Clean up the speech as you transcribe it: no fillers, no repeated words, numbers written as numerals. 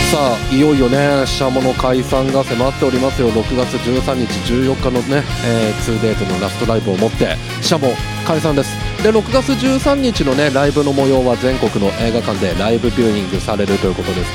さあいよいよねシャモの解散が迫っておりますよ。6月13日14日のね、2days のラストライブをもってシャモ解散です。で6月13日のねライブの模様は全国の映画館でライブビューイングされるということです